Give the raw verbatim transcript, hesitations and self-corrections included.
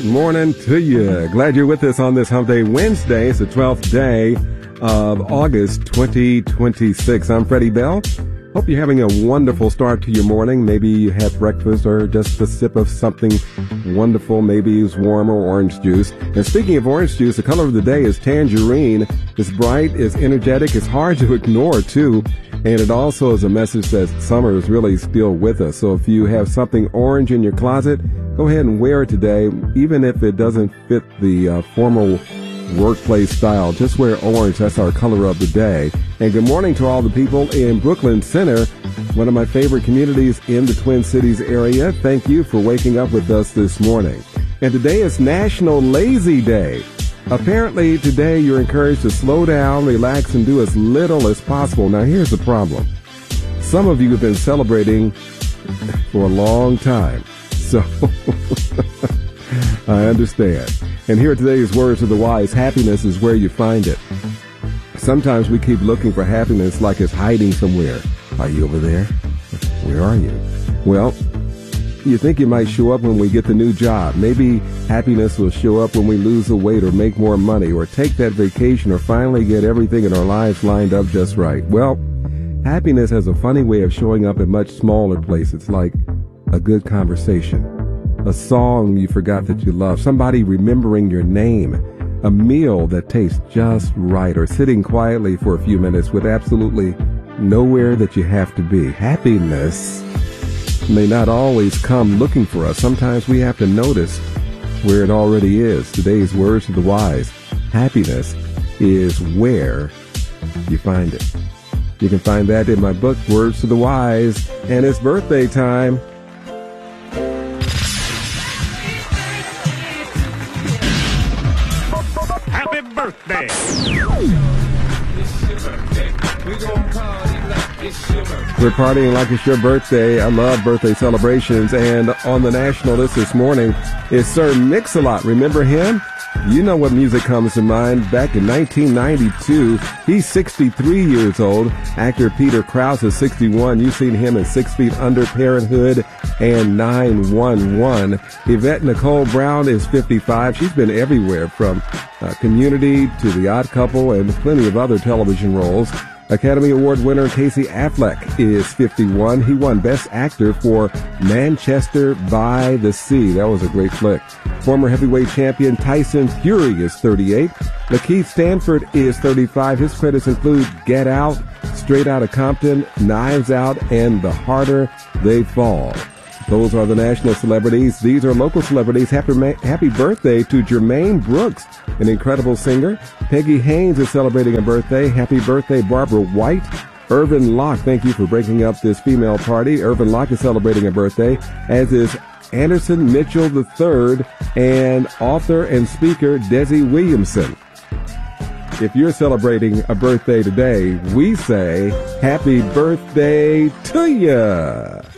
morning to you. Glad you're with us on this Hump Day Wednesday. It's the twelfth day of August twenty twenty-six. I'm Freddie Bell. Hope you're having a wonderful start to your morning. Maybe you had breakfast or just a sip of something wonderful. Maybe it's warm or orange juice. And speaking of orange juice, the color of the day is tangerine. It's bright, it's energetic, it's hard to ignore too. And it also is a message that summer is really still with us. So if you have something orange in your closet, go ahead and wear it today, even if it doesn't fit the uh, formal workplace style. Just wear orange. That's our color of the day. And good morning to all the people in Brooklyn Center, one of my favorite communities in the Twin Cities area. Thank you for waking up with us this morning. And today is National Lazy Day. Apparently today you're encouraged to slow down, relax, and do as little as possible. Now here's the problem. Some of you have been celebrating for a long time. So I understand. And here are today's words of the wise. Happiness is where you find it. Sometimes we keep looking for happiness like it's hiding somewhere. Are you over there? Where are you? Well, you think it might show up when we get the new job. Maybe happiness will show up when we lose the weight or make more money or take that vacation or finally get everything in our lives lined up just right. Well, happiness has a funny way of showing up in much smaller places, like a good conversation, a song you forgot that you love, somebody remembering your name, a meal that tastes just right, or sitting quietly for a few minutes with absolutely nowhere that you have to be. Happiness may not always come looking for us. Sometimes we have to notice where it already is. Today's words of the wise. Happiness is where you find it. You can find that in my book, Words to the Wise, and it's birthday time. Happy birthday! We're partying like it's your birthday. I love birthday celebrations. And on the national list this morning is Sir Mix-a-Lot. Remember him? You know what music comes to mind. Back in nineteen ninety-two, he's sixty-three years old. Actor Peter Krause is sixty-one. You've seen him in Six Feet Under, Parenthood, and nine one one. Yvette Nicole Brown is fifty-five. She's been everywhere, from uh, Community to The Odd Couple and plenty of other television roles. Academy Award winner Casey Affleck is fifty-one. He won Best Actor for Manchester by the Sea. That was a great flick. Former heavyweight champion Tyson Fury is thirty-eight. Lakeith Stanfield is thirty-five. His credits include Get Out, Straight Outta Compton, Knives Out, and The Harder They Fall. Those are the national celebrities. These are local celebrities. Happy, happy birthday to Jermaine Brooks, an incredible singer. Peggy Haynes is celebrating a birthday. Happy birthday, Barbara White. Irvin Locke, thank you for breaking up this female party. Irvin Locke is celebrating a birthday, as is Anderson Mitchell the third and author and speaker Desi Williamson. If you're celebrating a birthday today, we say happy birthday to ya.